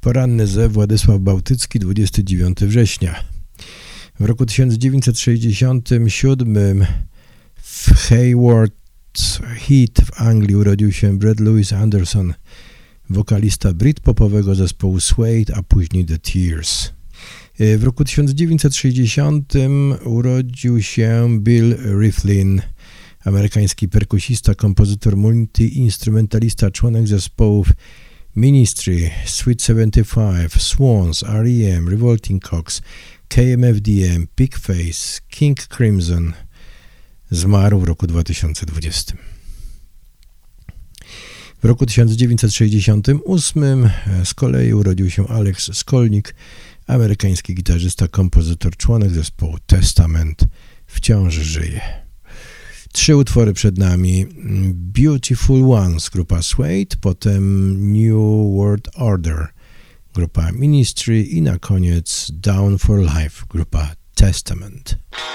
Poranny zew Władysław Bałtycki, 29 września. W roku 1967 w Hayward Heath w Anglii urodził się Brad Louis Anderson, wokalista britpopowego zespołu Suede, a później The Tears. W roku 1960 urodził się Bill Riflin, amerykański perkusista, kompozytor, multiinstrumentalista, członek zespołów Ministry, Sweet 75, Swans, R.E.M., Revolting Cocks, KMFDM, Pigface, King Crimson. Zmarł w roku 2020. W roku 1968 z kolei urodził się Alex Skolnick, amerykański gitarzysta, kompozytor, członek zespołu Testament. Wciąż żyje. 3 utwory przed nami. Beautiful Ones, grupa Suede, potem New World Order, grupa Ministry i na koniec Down for Life, grupa Testament.